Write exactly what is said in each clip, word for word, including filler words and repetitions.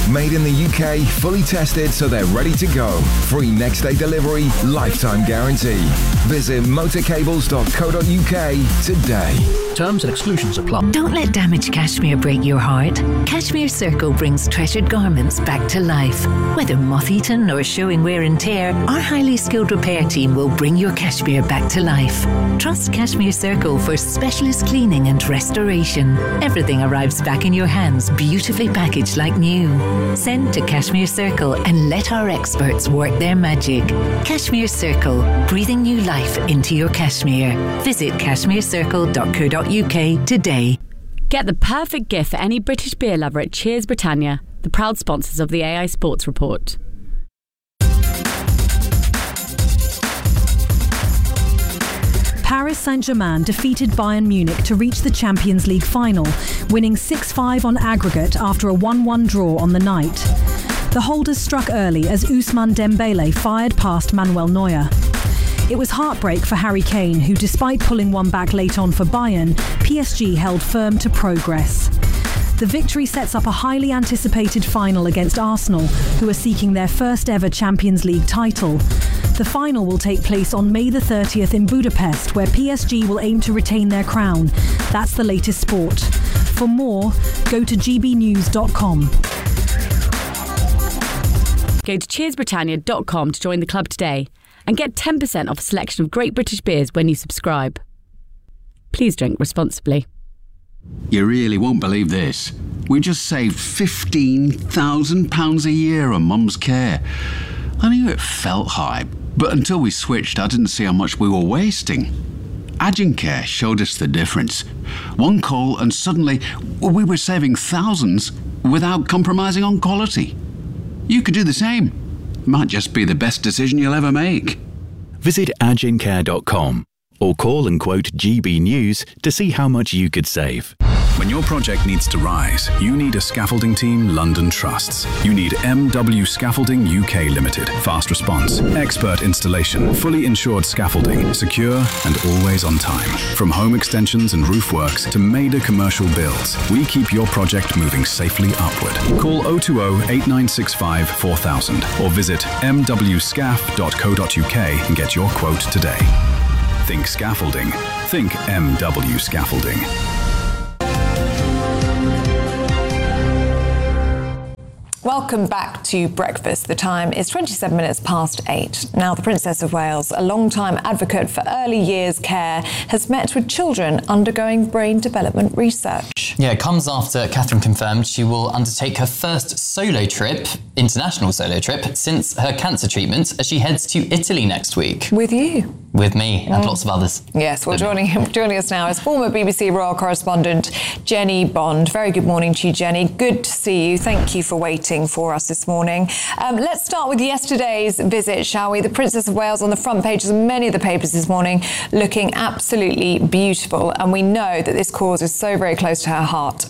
Made in the U K, fully tested so they're ready to go. Free next day delivery, lifetime guarantee. Visit motorcables dot co dot uk today. Terms and exclusions apply. Don't let damaged cashmere break your heart. Cashmere Circle brings treasured garments back to life. Whether moth-eaten or showing wear and tear, our highly skilled repair team will bring your cashmere back to life. Trust Cashmere Circle for specialist cleaning and restoration. Everything arrives back in your hands, beautifully packaged like new. Send to Cashmere Circle and let our experts work their magic. Cashmere Circle, breathing new life into your cashmere. Visit cashmere circle dot co dot uk today. Get the perfect gift for any British beer lover at Cheers Britannia, the proud sponsors of the A I Sports Report. Paris Saint-Germain defeated Bayern Munich to reach the Champions League final, winning six five on aggregate after a one one draw on the night. The holders struck early as Ousmane Dembele fired past Manuel Neuer. It was heartbreak for Harry Kane, who, despite pulling one back late on for Bayern, P S G held firm to progress. The victory sets up a highly anticipated final against Arsenal, who are seeking their first ever Champions League title. The final will take place on May the thirtieth in Budapest, where P S G will aim to retain their crown. That's the latest sport. For more, go to g b news dot com. Go to cheers britannia dot com to join the club today and get ten percent off a selection of great British beers when you subscribe. Please drink responsibly. You really won't believe this. We just saved fifteen thousand pounds a year on Mum's care. I knew it felt high, but until we switched, I didn't see how much we were wasting. Agincare showed us the difference. One call and suddenly we were saving thousands without compromising on quality. You could do the same. Might just be the best decision you'll ever make. Visit agincare dot com or call and quote G B News to see how much you could save. When your project needs to rise, you need a scaffolding team London trusts. You need M W Scaffolding U K Limited. Fast response, expert installation, fully insured scaffolding, secure and always on time. From home extensions and roof works to major commercial builds, we keep your project moving safely upward. Call oh two oh, eight nine six five, four thousand or visit m w scaf dot co dot uk and get your quote today. Think scaffolding. Think M W Scaffolding. Welcome back to breakfast. The time is twenty-seven minutes past eight. Now, the Princess of Wales, a long-time advocate for early years care, has met with children undergoing brain development research. Yeah, it comes after Catherine confirmed she will undertake her first solo trip, international solo trip, since her cancer treatment as she heads to Italy next week. With you? With me and mm. lots of others. Yes, well, joining, joining us now is former B B C Royal correspondent Jenny Bond. Very good morning to you, Jenny. Good to see you. Thank you for waiting for us this morning. Um, let's start with yesterday's visit, shall we? The Princess of Wales on the front pages of many of the papers this morning, looking absolutely beautiful. And we know that this cause is so very close to her heart.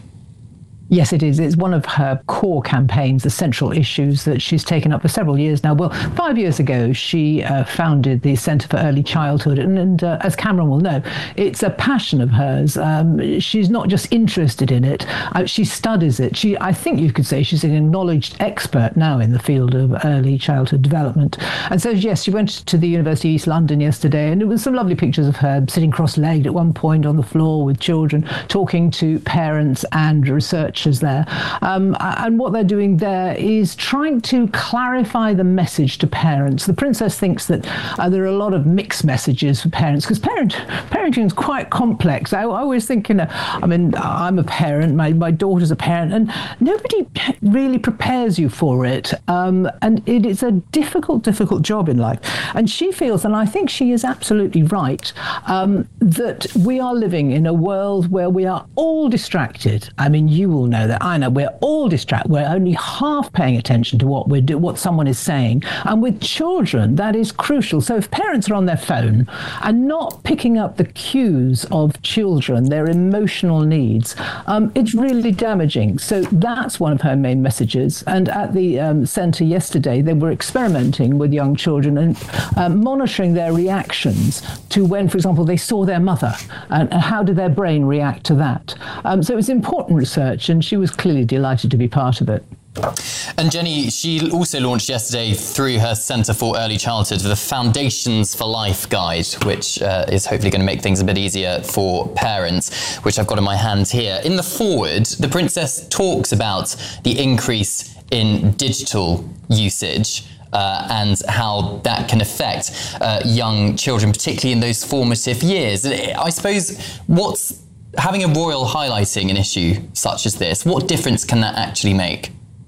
Yes, it is. It's one of her core campaigns, the central issues that she's taken up for several years now. Well, five years ago, she uh, founded the Centre for Early Childhood. And, and uh, as Cameron will know, it's a passion of hers. Um, she's not just interested in it. Uh, she studies it. She, I think you could say she's an acknowledged expert now in the field of early childhood development. And so, yes, she went to the University of East London yesterday, and it was some lovely pictures of her sitting cross-legged at one point on the floor with children, talking to parents and researchers there. Um, and what they're doing there is trying to clarify the message to parents. The Princess thinks that uh, there are a lot of mixed messages for parents, because parent, parenting is quite complex. I, I always think, you know, I mean, I'm a parent, my, my daughter's a parent, and nobody really prepares you for it. Um, and it is a difficult, difficult job in life. And she feels, and I think she is absolutely right, um, that we are living in a world where we are all distracted. I mean, you will know that. I know we're all distracted. We're only half paying attention to what we're do, what someone is saying. And with children, that is crucial. So if parents are on their phone and not picking up the cues of children, their emotional needs, um, it's really damaging. So that's one of her main messages. And at the um, centre yesterday, they were experimenting with young children and uh, monitoring their reactions to when, for example, they saw their mother, and, and how did their brain react to that. Um, so it was important research, and she was clearly delighted to be part of it. And Jenny, she also launched yesterday through her Centre for Early Childhood the Foundations for Life guide, which uh, is hopefully going to make things a bit easier for parents, which I've got in my hands here. In the foreword, the Princess talks about the increase in digital usage uh, and how that can affect uh, young children, particularly in those formative years. I suppose what's having a royal highlighting an issue such as this, what difference can that actually make?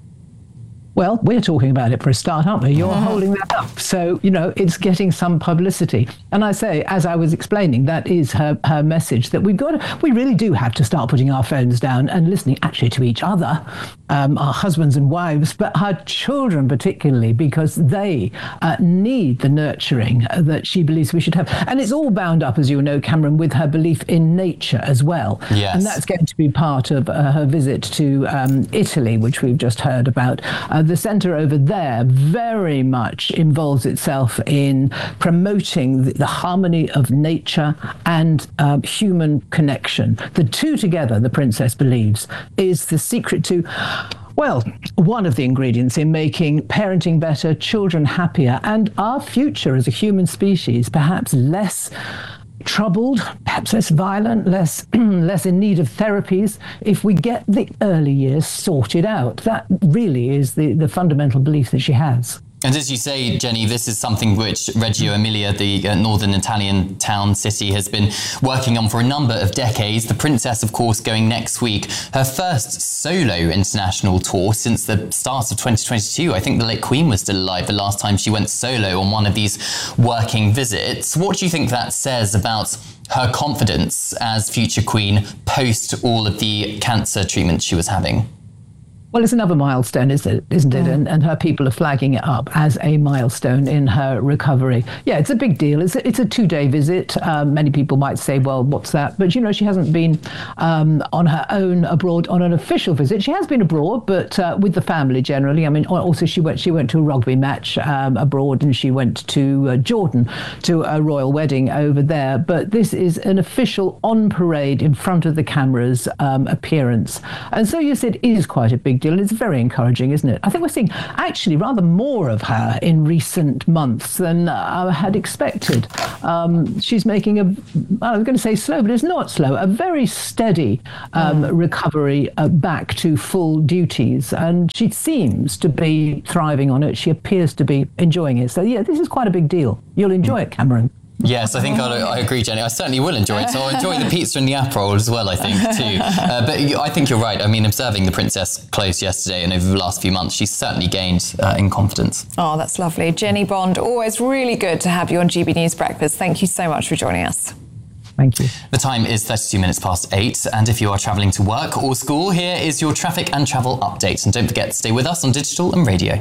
Well, we're talking about it for a start, aren't we? You're mm-hmm. holding that up. So, you know, it's getting some publicity. And I say, as I was explaining, that is her, her message, that we've got to, we really do have to start putting our phones down and listening actually to each other, um, our husbands and wives, but our children particularly, because they uh, need the nurturing that she believes we should have. And it's all bound up, as you know, Cameron, with her belief in nature as well. Yes. And that's going to be part of uh, her visit to um, Italy, which we've just heard about. Uh, The centre over there very much involves itself in promoting the, the harmony of nature and um, human connection. The two together, the Princess believes, is the secret to, well, one of the ingredients in making parenting better, children happier, and our future as a human species perhaps less troubled, perhaps less violent, less less in need of therapies, if we get the early years sorted out. That really is the, the fundamental belief that she has. And as you say, Jenny, this is something which Reggio Emilia, the uh, northern Italian town city, has been working on for a number of decades. The Princess, of course, going next week, her first solo international tour since the start of twenty twenty-two. I think the late Queen was still alive the last time she went solo on one of these working visits. What do you think that says about her confidence as future Queen post all of the cancer treatment she was having? Well, it's another milestone, isn't it? Isn't it? Mm. And, and her people are flagging it up as a milestone in her recovery. Yeah, it's a big deal. It's a, it's a two-day visit. Um, many people might say, well, what's that? But, you know, she hasn't been um, on her own abroad on an official visit. She has been abroad, but uh, with the family generally. I mean, also she went she went to a rugby match um, abroad, and she went to uh, Jordan to a royal wedding over there. But this is an official on parade in front of the cameras um, appearance. And so, yes, it is quite a big deal. And it's very encouraging, isn't it? I think we're seeing actually rather more of her in recent months than I had expected. Um, she's making a, I was going to say slow, but it's not slow, a very steady um, mm. recovery uh, back to full duties. And she seems to be thriving on it. She appears to be enjoying it. So, yeah, this is quite a big deal. You'll enjoy it, Cameron. Yes, I think I'll, I agree, Jenny. I certainly will enjoy it. So I'll enjoy the pizza and the Aperol as well, I think, too. Uh, but I think you're right. I mean, observing the Princess close yesterday and over the last few months, she's certainly gained uh, in confidence. Oh, that's lovely. Jenny Bond, always really good to have you on G B News Breakfast. Thank you so much for joining us. Thank you. The time is thirty-two minutes past eight, and if you are travelling to work or school, here is your traffic and travel update. And don't forget to stay with us on digital and radio.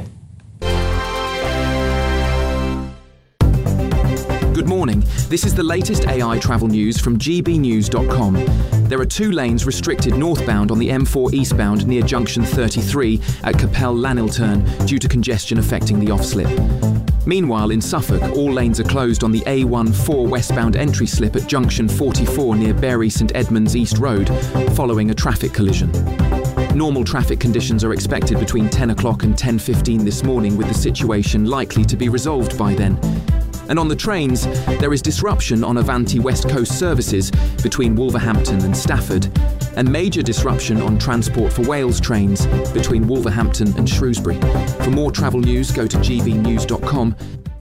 Good morning. This is the latest A I travel news from G B news dot com. There are two lanes restricted northbound on the M four eastbound near junction thirty-three at Capel Lanilturn due to congestion affecting the off-slip. Meanwhile, in Suffolk, all lanes are closed on the A one four westbound entry slip at junction forty-four near Bury St Edmunds East Road, following a traffic collision. Normal traffic conditions are expected between ten o'clock and ten fifteen this morning, with the situation likely to be resolved by then. And on the trains, there is disruption on Avanti West Coast services between Wolverhampton and Stafford, and major disruption on Transport for Wales trains between Wolverhampton and Shrewsbury. For more travel news, go to G B news dot com.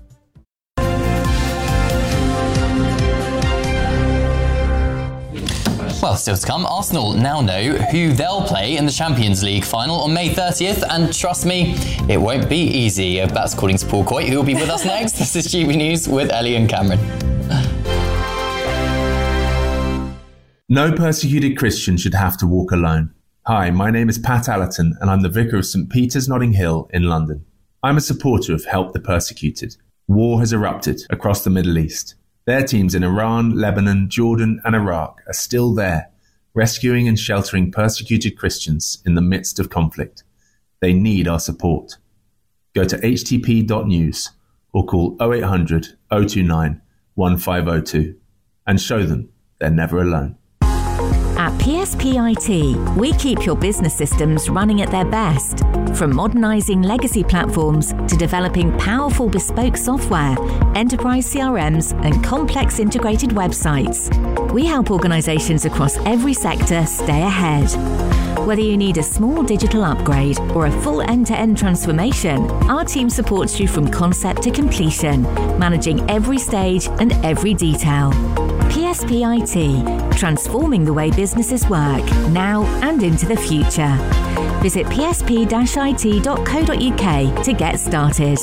Well, still to come, Arsenal now know who they'll play in the Champions League final on May thirtieth, and trust me, it won't be easy. That's according to Paul Coit, who will be with us next. This is G B News with Ellie and Cameron. No persecuted Christian should have to walk alone. Hi, my name is Pat Allerton, and I'm the Vicar of St Peter's Notting Hill in London. I'm a supporter of Help the Persecuted. War has erupted across the Middle East. Their teams in Iran, Lebanon, Jordan and Iraq are still there, rescuing and sheltering persecuted Christians in the midst of conflict. They need our support. Go to h t p dot news or call oh eight hundred, oh two nine, one five oh two and show them they're never alone. At P S P I T, we keep your business systems running at their best. From modernising legacy platforms to developing powerful bespoke software, enterprise C R Ms and complex integrated websites, we help organisations across every sector stay ahead. Whether you need a small digital upgrade or a full end-to-end transformation, our team supports you from concept to completion, managing every stage and every detail. P S P I T, transforming the way businesses work, now and into the future. Visit p s p dash i t dot co dot u k to get started.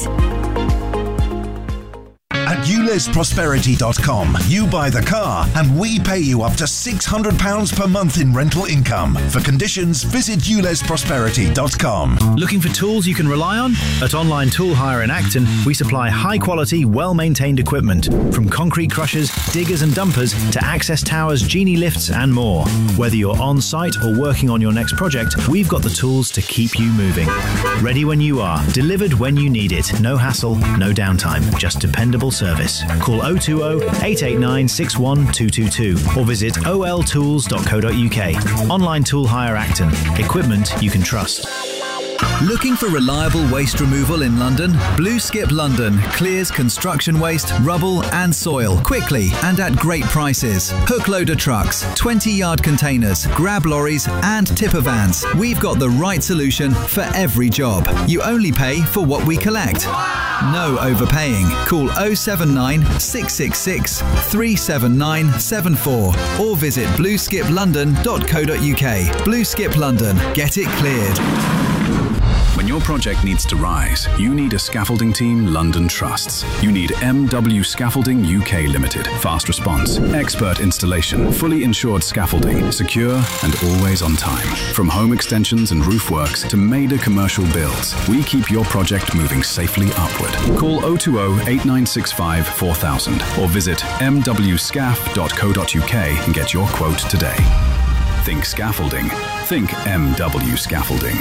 At ules prosperity dot com, you buy the car and we pay you up to six hundred pounds per month in rental income. For conditions, visit ules prosperity dot com. Looking for tools you can rely on? At Online Tool Hire in Acton, we supply high-quality, well-maintained equipment, from concrete crushers, diggers and dumpers to access towers, genie lifts and more. Whether you're on-site or working on your next project, we've got the tools to keep you moving. Ready when you are, delivered when you need it. No hassle, no downtime, just dependable service. Call oh two oh, eight eight nine, six one two two two or visit o l tools dot co dot u k. Online Tool Hire Acton. Equipment you can trust. Looking for reliable waste removal in London? Blue Skip London clears construction waste, rubble and soil quickly and at great prices. Hook loader trucks, twenty yard containers, grab lorries and tipper vans. We've got the right solution for every job. You only pay for what we collect. No overpaying. Call oh seven nine, six six six, three seven nine seven four or visit blue skip london dot co dot u k. Blue Skip London. Get it cleared. When your project needs to rise, you need a scaffolding team London trusts. You need M W Scaffolding U K Limited. Fast response, expert installation, fully insured scaffolding, secure and always on time. From home extensions and roof works to major commercial builds, we keep your project moving safely upward. Call oh two oh, eight nine six five, four thousand or visit m w scaff dot co dot u k and get your quote today. Think scaffolding. Think M W Scaffolding.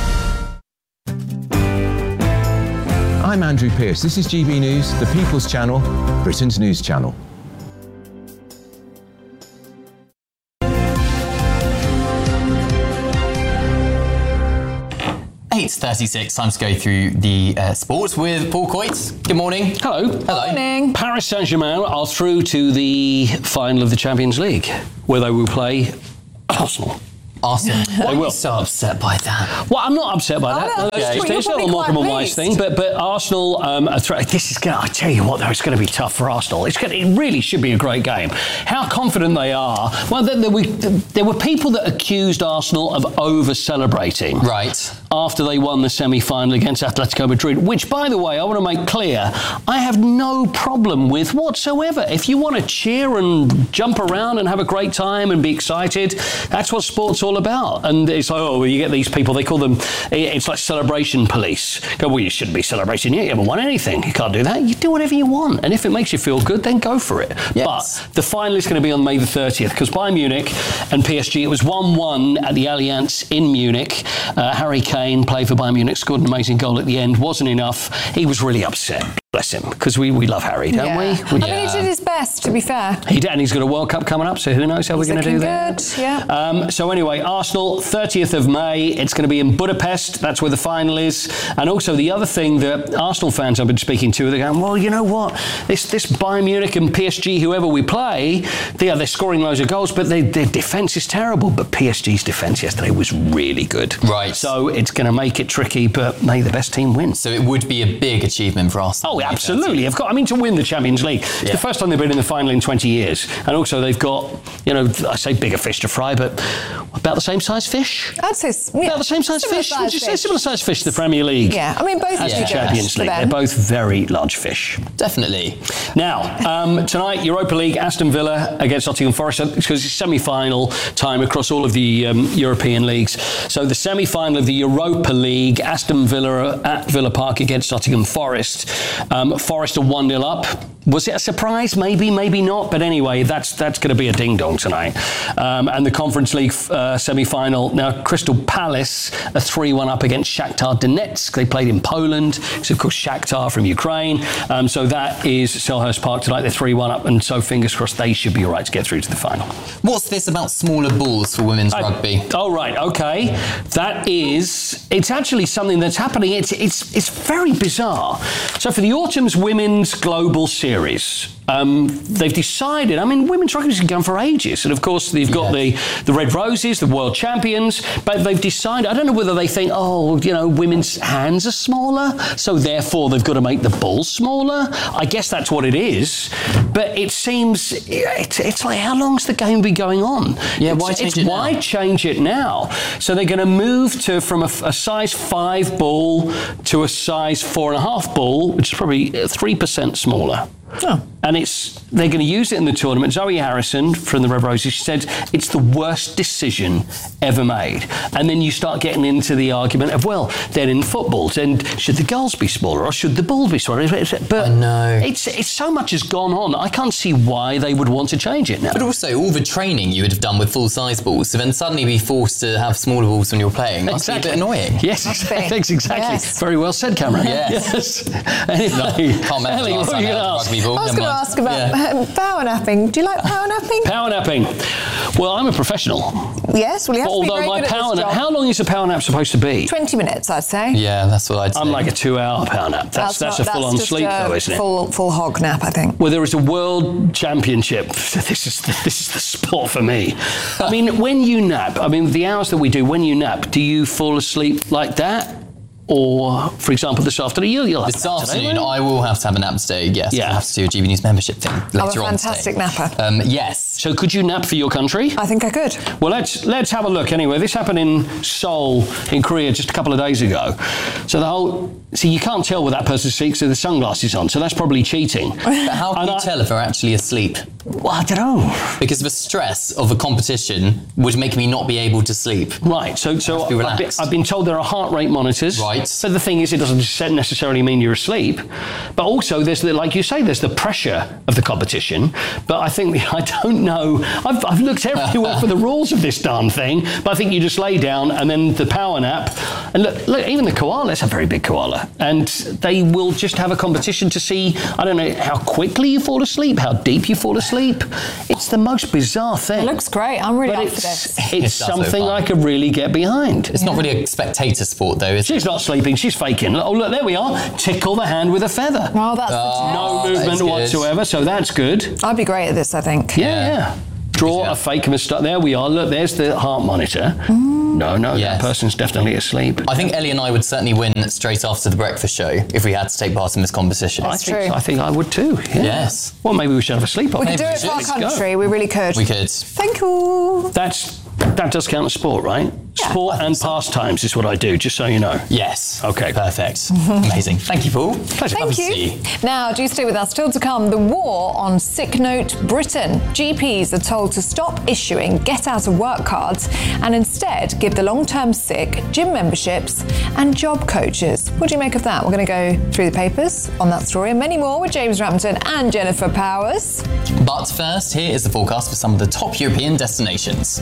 I'm Andrew Pearce. This is G B News, the People's Channel, Britain's news channel. eight thirty-six, time to go through the uh, sports with Paul Coyte. Good morning. Hello. Hello. Morning. Paris Saint-Germain are through to the final of the Champions League, where they will play Arsenal. Arsenal. Why They are will. you so upset by that? Well, I'm not upset by I that. know, Okay, you're it's, it's not probably a quite Morecambe and Wise pleased. thing, but but Arsenal um, are thre- this is going. I tell you what, though, it's going to be tough for Arsenal. It's going. It really should be a great game. How confident they are. Well, there, there, were, there were people that accused Arsenal of over celebrating. Right. After they won the semi-final against Atletico Madrid, which, by the way, I want to make clear, I have no problem with whatsoever. If you want to cheer and jump around and have a great time and be excited, that's what sport's all about. And it's like, oh, well, you get these people, they call them, it's like celebration police. Go, well, you shouldn't be celebrating. You haven't won anything. You can't do that. You do whatever you want. And if it makes you feel good, then go for it. Yes. But the final is going to be on May the thirtieth, because Bayern Munich and P S G, it was one one at the Allianz in Munich. Uh, Harry Kane played for Bayern Munich, scored an amazing goal at the end. Wasn't enough. He was really upset. Bless him, because we, we love Harry, don't yeah. we? I mean, he did his best, to be fair. He did, and he's got a World Cup coming up, so who knows how He's we're going to do that. good, yeah. Um, so anyway, Arsenal, thirtieth of May. It's going to be in Budapest. That's where the final is. And also the other thing that Arsenal fans I've been speaking to, they're going, well, you know what? This this Bayern Munich and P S G, whoever we play, they are, they're scoring loads of goals, but they, their defence is terrible. But P S G's defence yesterday was really good. Right. So it's going to make it tricky, but may the best team win. So it would be a big achievement for Arsenal. Oh, absolutely. Of course. I mean, to win the Champions League. It's Yeah. the first time they've been in the final in twenty years. And also they've got, you know, I say bigger fish to fry, but about the same size fish. I'd say yeah, About the same size similar fish. size Would you say fish. similar size fish to the Premier League? Yeah, I mean, both As would the be Champions good League. for They're them. both very large fish. Definitely. Now, um, tonight, Europa League, Aston Villa against Nottingham Forest, because it's semi-final time across all of the um, European leagues. So the semi-final of the Europa League, Aston Villa at Villa Park against Nottingham Forest. Um, Forest are one nil up Was it a surprise? Maybe, maybe not. But anyway, that's that's going to be a ding-dong tonight. Um, and the Conference League uh, semi-final. Now, Crystal Palace are three one up against Shakhtar Donetsk. They played in Poland. It's, of course, Shakhtar from Ukraine. Um, so that is Selhurst Park tonight. They're three one up. And so fingers crossed they should be all right to get through to the final. What's this about smaller balls for women's I, rugby? Oh, right. OK. That is... It's actually something that's happening. It's, it's, it's very bizarre. So for the autumn's Women's Global Series, Series. Um, they've decided, I mean, women's rugby's been going for ages. And of course, they've got yes. the, the Red Roses, the world champions, but they've decided, I don't know whether they think, oh, you know, women's hands are smaller, so therefore they've got to make the balls smaller. I guess that's what it is. But it seems, it's, it's like, how long's the game been going on? Yeah, it's, why change it's, it now? Why change it now? So they're going to move to from a, a size five ball to a size four and a half ball, which is probably three percent smaller. Oh. And it's they're going to use it in the tournament. Zoe Harrison from the Red Roses, she said it's the worst decision ever made. And then you start getting into the argument of, well, they're in football, and should the goals be smaller or should the ball be smaller? But I know. It's, it's so much has gone on. I can't see why they would want to change it now. But also, all the training you would have done with full-size balls, so then suddenly be forced to have smaller balls when you're playing. That's exactly. a bit annoying. Yes, exactly. exactly. Yes. Very well said, Cameron. Yes. yes. Anyway, no, can't remember Ellie, last time I had a rugby ball. I was going to ask about yeah. power napping. Do you like power napping? Power napping. Well, I'm a professional. Yes, well, you have to be Although very my good power at this nap, job. how long is a power nap supposed to be? twenty minutes, I'd say. Yeah, that's what I'd say. I'm like a two-hour power nap. That's that's, that's, not, a full-on that's sleep, a though, isn't it? Full full hog nap, I think. Well, there is a world championship. This is the, this is the sport for me. I mean, when you nap, I mean, the hours that we do, when you nap, do you fall asleep like that? Or, for example, this afternoon, you'll, you'll have This afternoon, I will have to have a nap today, yes. Yeah. I'll have to do a G B News membership thing later I'm a on fantastic today. napper. Um, yes. So could you nap for your country? I think I could. Well, let's let's have a look anyway. This happened in Seoul, in Korea, just a couple of days ago. So the whole... See, you can't tell with that person's sleep, so the sunglasses on, so that's probably cheating. But how can And you I- tell if they're actually asleep? Well, I don't know. Because the stress of a competition would make me not be able to sleep. Right, so so have to be I've, been, relaxed. I've been told there are heart rate monitors. Right. So the thing is, it doesn't necessarily mean you're asleep, but also there's the, like you say, there's the pressure of the competition. But I think I don't know. I've, I've looked everywhere for the rules of this darn thing, but I think you just lay down and then the power nap. And look, look, even the koala's a very big koala, and they will just have a competition to see, I don't know, how quickly you fall asleep, how deep you fall asleep. It's the most bizarre thing. It looks great. I'm really But up for it's, this. it's so something fun. I could really get behind. It's not really a spectator sport, though, is it? She's not sleeping, she's faking. Oh, look, there we are. Tickle the hand with a feather. Oh, that's Oh, the No that is movement good. whatsoever, so that's good. I'd be great at this, I think. Yeah, yeah. Draw a fake moustache. There we are. Look, there's the heart monitor. No, no, Yes. that person's definitely asleep. I think Ellie and I would certainly win straight after the breakfast show if we had to take part in this competition. I think, I think I would too. Yeah. Yes. Well, maybe we should have a sleep on. We could do Maybe it we for our should. country. We really could. We could. Thank you. That's that does count as sport, right? Yeah, sport and pastimes is what I do, just so you know. Yes. Okay. Perfect. Amazing. Thank you, Paul. Pleasure. Thank Lovely to you. see you. Now, do stay with us. Still to come, the war on Sick Note Britain. G Ps are told to stop issuing get out of work cards and instead give the long-term sick gym memberships and job coaches. What do you make of that? We're going to go through the papers on that story and many more with James Rampton and Jennifer Powers. But first, here is the forecast for some of the top European destinations.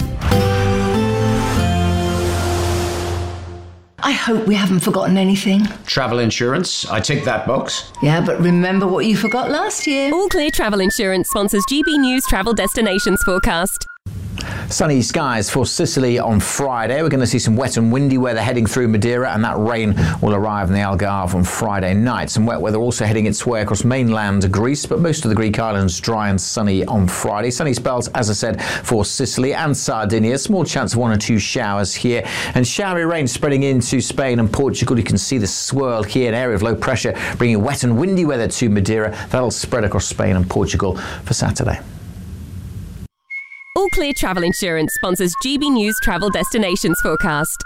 I hope we haven't forgotten anything. Travel insurance, I tick that box. Yeah, but remember what you forgot last year. All Clear Travel Insurance sponsors G B News Travel Destinations forecast. Sunny skies for Sicily on Friday. We're going to see some wet and windy weather heading through Madeira, and that rain will arrive in the Algarve on Friday night. Some wet weather also heading its way across mainland Greece, but most of the Greek islands dry and sunny on Friday. Sunny spells, as I said, for Sicily and Sardinia. Small chance of one or two showers here, and showery rain spreading into Spain and Portugal. You can see the swirl here, an area of low pressure bringing wet and windy weather to Madeira. That'll spread across Spain and Portugal for Saturday. All Clear Travel Insurance sponsors G B News Travel Destinations forecast.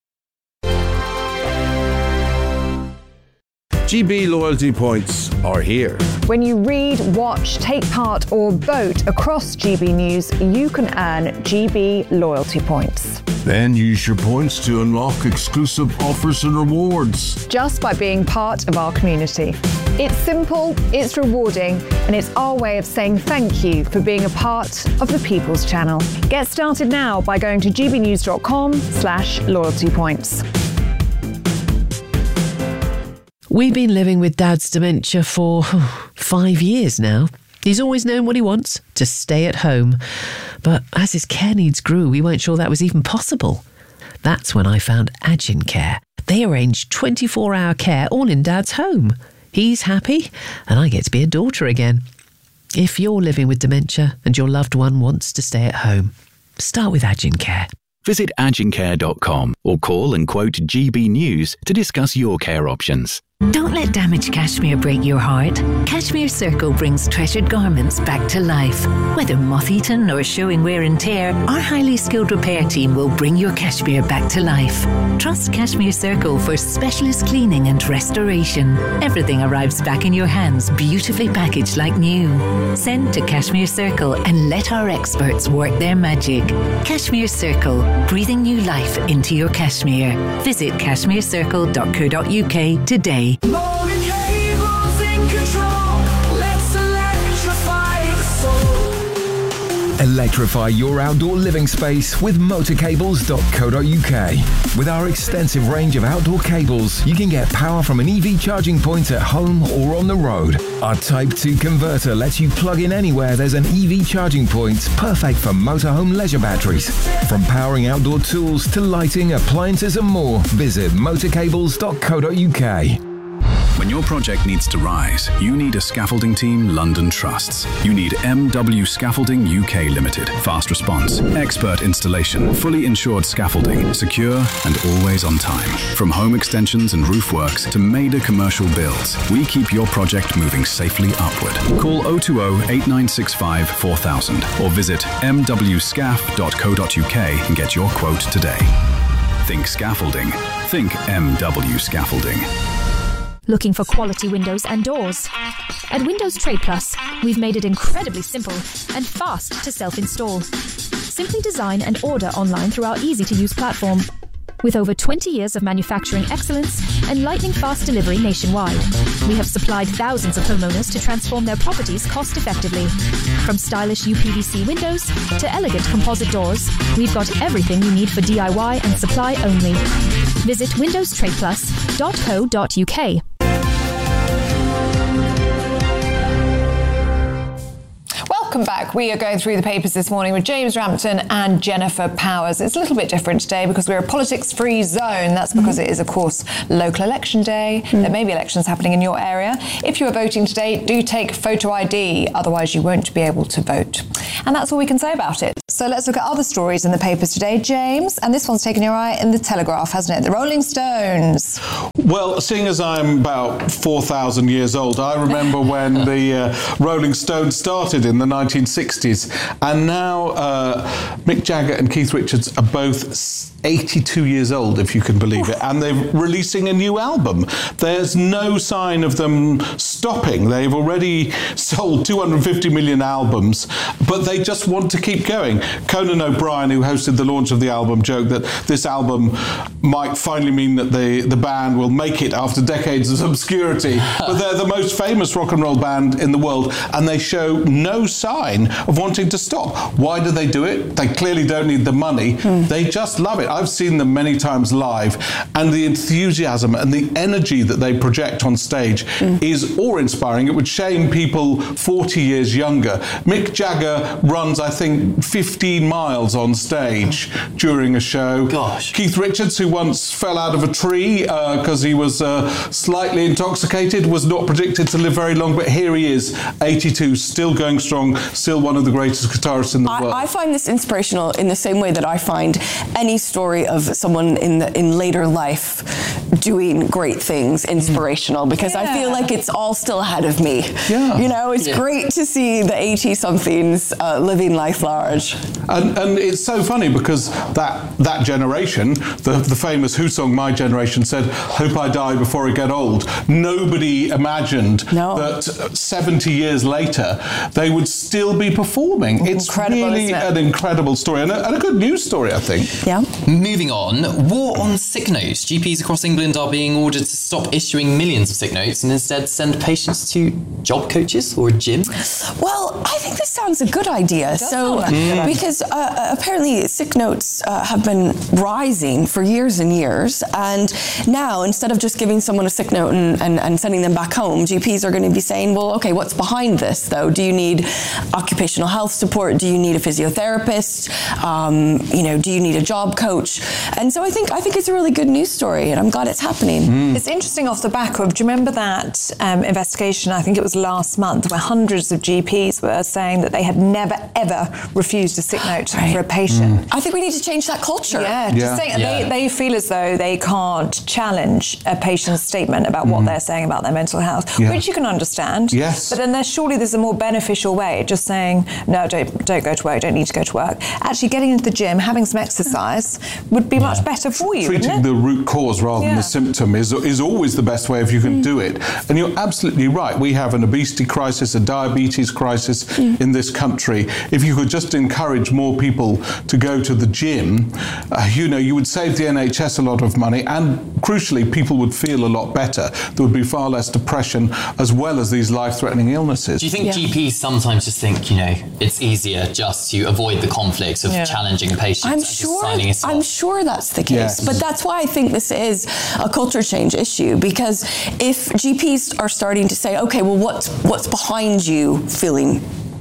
G B loyalty points are here. When you read, watch, take part or vote across G B News, you can earn G B loyalty points. Then use your points to unlock exclusive offers and rewards. Just by being part of our community. It's simple, it's rewarding, and it's our way of saying thank you for being a part of the People's Channel. Get started now by going to gbnews.com slash loyalty points. We've been living with Dad's dementia for five years now. He's always known what he wants, to stay at home. But as his care needs grew, we weren't sure that was even possible. That's when I found Agin Care. They arrange twenty-four hour care all in Dad's home. He's happy, and I get to be a daughter again. If you're living with dementia and your loved one wants to stay at home, start with Agin Care. Visit agin care dot com or call and quote G B News to discuss your care options. Don't let damaged cashmere break your heart. Cashmere Circle brings treasured garments back to life. Whether moth-eaten or showing wear and tear, our highly skilled repair team will bring your cashmere back to life. Trust Cashmere Circle for specialist cleaning and restoration. Everything arrives back in your hands, beautifully packaged like new. Send to Cashmere Circle and let our experts work their magic. Cashmere Circle, breathing new life into your cashmere. Visit cashmere circle dot co dot U K today. More than cables in control. Let's electrify the soul. Electrify your outdoor living space with motor cables dot co dot U K. With our extensive range of outdoor cables, you can get power from an E V charging point at home or on the road. Our Type two converter lets you plug in anywhere there's an E V charging point, perfect for motorhome leisure batteries. From powering outdoor tools to lighting, appliances and more, visit motor cables dot co dot U K. When your project needs to rise, you need a scaffolding team London trusts. You need M W Scaffolding U K Limited. Fast response, expert installation, fully insured scaffolding, secure and always on time. From home extensions and roof works to major commercial builds, we keep your project moving safely upward. Call oh two oh, eight nine six five, four thousand or visit m w scaf dot co dot U K and get your quote today. Think scaffolding. Think M W Scaffolding. Looking for quality windows and doors? At Windows Trade Plus, we've made it incredibly simple and fast to self-install. Simply design and order online through our easy-to-use platform. With over twenty years of manufacturing excellence and lightning-fast delivery nationwide, we have supplied thousands of homeowners to transform their properties cost-effectively. From stylish U P V C windows to elegant composite doors, we've got everything you need for D I Y and supply only. Visit windows trade plus dot co dot U K. Welcome back. We are going through the papers this morning with James Rampton and Jennifer Powers. It's a little bit different today because we're a politics-free zone. That's because mm. it is, of course, local election day. Mm. There may be elections happening in your area. If you are voting today, do take photo I D. Otherwise, you won't be able to vote. And that's all we can say about it. So let's look at other stories in the papers today, James. And this one's taken your eye in the Telegraph, hasn't it? The Rolling Stones. Well, seeing as I'm about four thousand years old, I remember when the uh, Rolling Stones started in the nineteen sixties. And now uh, Mick Jagger and Keith Richards are both eighty-two years old, if you can believe it, and they're releasing a new album. There's no sign of them stopping. They've already sold two hundred fifty million albums, but they just want to keep going. Conan O'Brien, who hosted the launch of the album, joked that this album might finally mean that the, the band will make it after decades of obscurity. But they're the most famous rock and roll band in the world, and they show no sign of wanting to stop. Why do they do it? They clearly don't need the money. Mm. They just love it. I've seen them many times live, and the enthusiasm and the energy that they project on stage mm. is awe-inspiring. It would shame people forty years younger. Mick Jagger runs, I think, fifteen miles on stage during a show. Gosh. Keith Richards, who once fell out of a tree because uh, he was uh, slightly intoxicated, was not predicted to live very long, but here he is, eighty-two, still going strong, still one of the greatest guitarists in the I, world. I find this inspirational in the same way that I find any story of someone in the, in later life doing great things inspirational, because yeah. I feel like it's all still ahead of me. Yeah. You know, it's yeah. great to see the eighty-somethings uh, living life large. And, and it's so funny because that that generation, the, the famous Who Song My Generation said, "Hope I die before I get old." Nobody imagined no. that seventy years later they would still be performing. It's Incredible, really isn't it? an incredible story and a, and a good news story, I think. Yeah. Moving on, war on sick notes. G Ps across England are being ordered to stop issuing millions of sick notes and instead send patients to job coaches or a gym. Well, I think this sounds a good idea. So, mm. because uh, apparently sick notes uh, have been rising for years and years, and now instead of just giving someone a sick note and, and, and sending them back home, G Ps are going to be saying, well, okay, what's behind this though? Do you need occupational health support? Do you need a physiotherapist? Um, you know, do you need a job coach? And so I think I think it's a really good news story, and I'm glad it's happening. Mm. It's interesting off the back of, do you remember that um, investigation, I think it was last month, where hundreds of G Ps were saying that they had never, ever refused a sick note right. for a patient. Mm. I think we need to change that culture. Yeah, yeah. Just saying, yeah. They, they feel as though they can't challenge a patient's statement about mm. what they're saying about their mental health, yeah. which you can understand. Yes. But then there's surely there's a more beneficial way, just saying, no, don't, don't go to work, don't need to go to work. Actually getting into the gym, having some exercise would be yeah. much better for you. Treating the root cause rather yeah. than the symptom is, is always the best way if you can mm. do it. And you're absolutely right. We have an obesity crisis, a diabetes crisis mm. in this country. If you could just encourage more people to go to the gym, uh, you know, you would save the N H S a lot of money, and crucially, people would feel a lot better. There would be far less depression as well as these life-threatening illnesses. Do you think yeah. G Ps sometimes just think, you know, it's easier just to avoid the conflicts of Yeah. challenging patients I'm and sure, just signing us I'm off? sure that's the case. Yes. But that's why I think this is a culture change issue, because if G Ps are starting to say, okay, well, what's, what's behind you feeling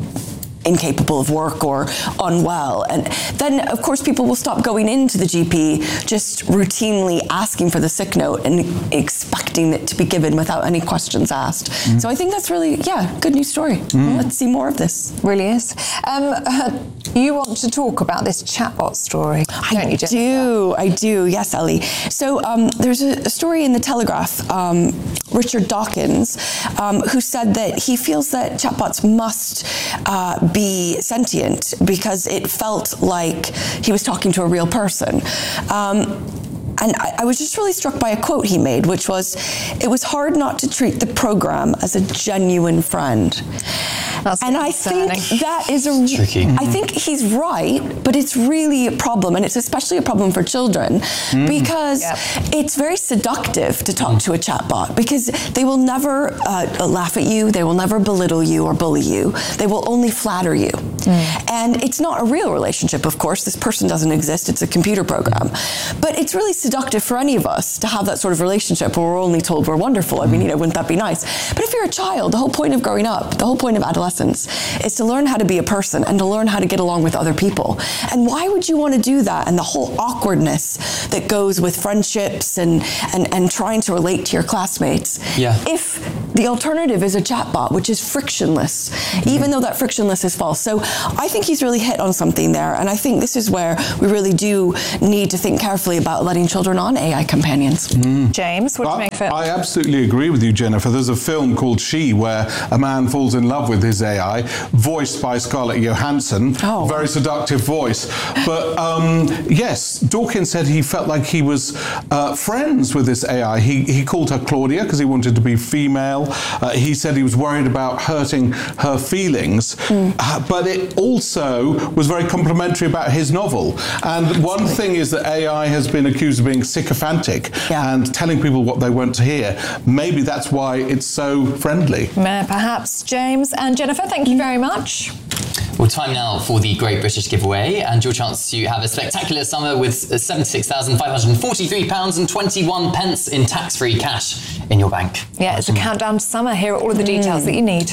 incapable of work or unwell, and then of course people will stop going into the G P just routinely asking for the sick note and expecting it to be given without any questions asked. Mm. So I think that's really, yeah, good news story. Mm. Let's see more of this. Really is. Um, uh, you want to talk about this chatbot story, don't I you, Jennifer? do, I do, yes, Ellie. So um, there's a, a story in the Telegraph, um, Richard Dawkins, um, who said that he feels that chatbots must uh, be sentient because it felt like he was talking to a real person. Um, And I, I was just really struck by a quote he made, which was, "It was hard not to treat the program as a genuine friend." That's and I think that is a tricky. I think he's right, but it's really a problem, and it's especially a problem for children mm. because yep. it's very seductive to talk to a chatbot, because they will never uh, laugh at you, they will never belittle you or bully you, they will only flatter you. Mm. And it's not a real relationship, of course. This person doesn't exist, it's a computer program. But it's really seductive for any of us to have that sort of relationship where we're only told we're wonderful. I mean, you know, wouldn't that be nice? But if you're a child, the whole point of growing up, the whole point of adolescence is to learn how to be a person and to learn how to get along with other people. And why would you want to do that? And the whole awkwardness that goes with friendships and, and, and trying to relate to your classmates. Yeah. If the alternative is a chatbot, which is frictionless, mm-hmm. even though that frictionless is false. So I think he's really hit on something there. And I think this is where we really do need to think carefully about letting children on A I companions. Mm. James, what do you I, make of it? I absolutely agree with you, Jennifer. There's a film called She, where a man falls in love with his A I, voiced by Scarlett Johansson. Oh. Very seductive voice. But um, yes, Dawkins said he felt like he was uh, friends with this A I. He, he called her Claudia because he wanted to be female. Uh, he said he was worried about hurting her feelings. Mm. Uh, but it also was very complimentary about his novel. And one thing is that A I has been accused of being sycophantic yeah. and telling people what they want to hear. Maybe that's why it's so friendly. Uh, perhaps. James and Jennifer, thank you very much. Well, time now for the Great British Giveaway, and your chance to have a spectacular summer with seventy-six thousand five hundred forty-three pounds and twenty-one pence in tax-free cash in your bank. Yeah, it's a countdown to summer. Here are all of the details mm. that you need.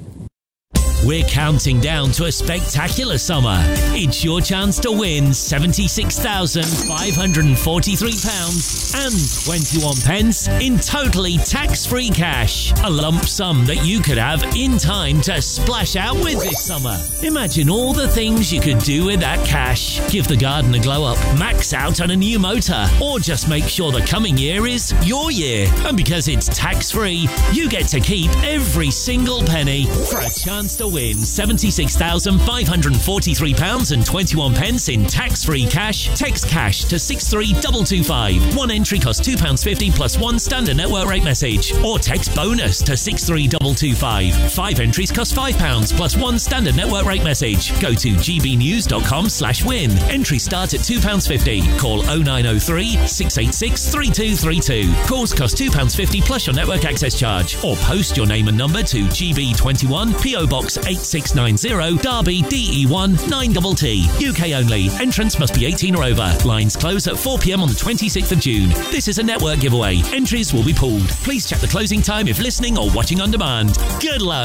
We're counting down to a spectacular summer. It's your chance to win seventy-six thousand five hundred forty-three pounds and twenty-one pence in totally tax-free cash. A lump sum that you could have in time to splash out with this summer. Imagine all the things you could do with that cash. Give the garden a glow up, max out on a new motor, or just make sure the coming year is your year. And because it's tax-free, you get to keep every single penny for a chance to win seventy-six thousand five hundred forty-three pounds and twenty-one pence in tax-free cash. Text cash to six three two two five. One entry costs two pounds fifty plus one standard network rate message. Or text bonus to six three two two five. Five entries cost five pounds plus one standard network rate message. Go to gbnews.com slash win. Entry start at two pounds fifty. Call oh nine oh three, six eight six, three two three two. Calls cost two pounds fifty plus your network access charge. Or post your name and number to G B twenty-one, P O Box eight six nine zero, Derby, D E one nine T T. U K only. Entrance must be eighteen or over. Lines close at four p m on the twenty-sixth of June. This is a network giveaway. Entries will be pulled. Please check the closing time if listening or watching on demand. Good luck.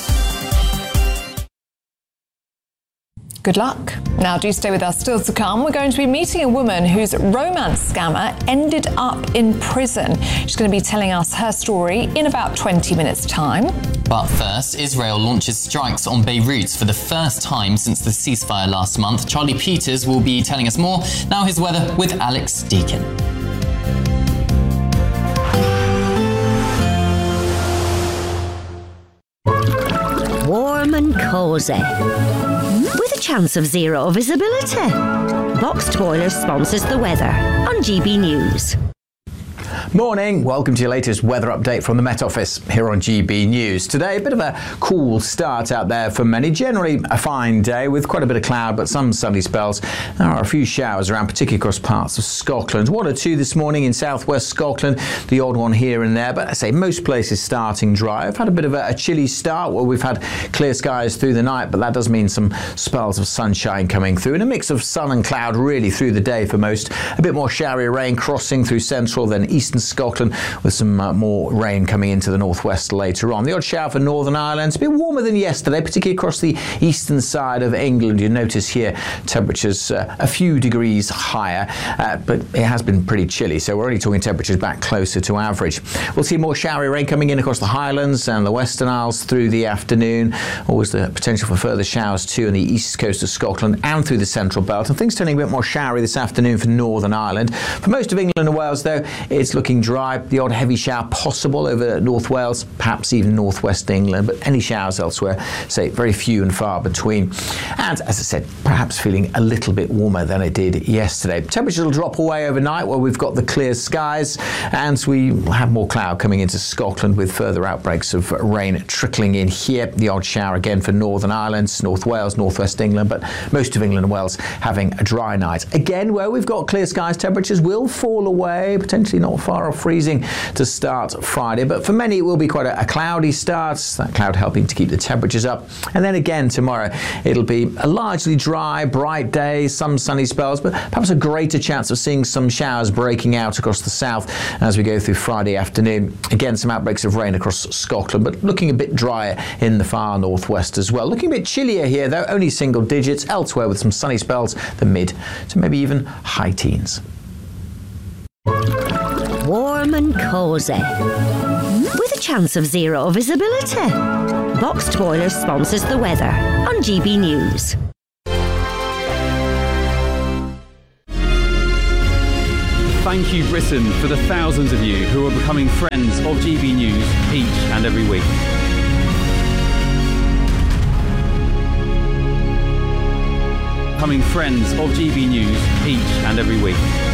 Good luck. Now, do stay with us. Still to come, we're going to be meeting a woman whose romance scammer ended up in prison. She's going to be telling us her story in about twenty minutes' time. But first, Israel launches strikes on Beirut for the first time since the ceasefire last month. Charlie Peters will be telling us more. Now his weather with Alex Deakin. Warm and cosy, with a chance of zero visibility. Boxed Boilers sponsors the weather on G B News. Morning, welcome to your latest weather update from the Met Office here on G B News. Today, a bit of a cool start out there for many. Generally a fine day with quite a bit of cloud, but some sunny spells. There are a few showers around, particularly across parts of Scotland. One or two this morning in southwest Scotland, the odd one here and there, but I say most places starting dry. I've had a bit of a, a chilly start where we've had clear skies through the night, but that does mean some spells of sunshine coming through and a mix of sun and cloud really through the day for most. A bit more showery rain crossing through central, then eastern Scotland with some uh, more rain coming into the northwest later on. The odd shower for Northern Ireland. It's a bit warmer than yesterday, particularly across the eastern side of England. You notice here temperatures uh, a few degrees higher, uh, but it has been pretty chilly, so we're only talking temperatures back closer to average. We'll see more showery rain coming in across the Highlands and the Western Isles through the afternoon. Always the potential for further showers too on the east coast of Scotland and through the central belt, and things turning a bit more showery this afternoon for Northern Ireland. For most of England and Wales though, it's looking dry. The odd heavy shower possible over North Wales, perhaps even northwest England, but any showers elsewhere, say, very few and far between. And as I said, perhaps feeling a little bit warmer than it did yesterday. Temperatures will drop away overnight where we've got the clear skies, and we will have more cloud coming into Scotland with further outbreaks of rain trickling in here. The odd shower again for Northern Ireland, North Wales, northwest England, but most of England and Wales having a dry night. Again, where we've got clear skies, temperatures will fall away, potentially not far off freezing to start Friday, but for many it will be quite a, a cloudy start, that cloud helping to keep the temperatures up. And then again tomorrow it'll be a largely dry, bright day, some sunny spells, but perhaps a greater chance of seeing some showers breaking out across the south as we go through Friday afternoon. Again, some outbreaks of rain across Scotland, but looking a bit drier in the far northwest as well. Looking a bit chillier here though, only single digits elsewhere with some sunny spells, the mid to maybe even high teens. Warm and cosy, with a chance of zero visibility. Boxed Boilers sponsors the weather on G B News. Thank you, Britain, for the thousands of you who are becoming friends of G B News each and every week. Becoming friends of G B News each and every week.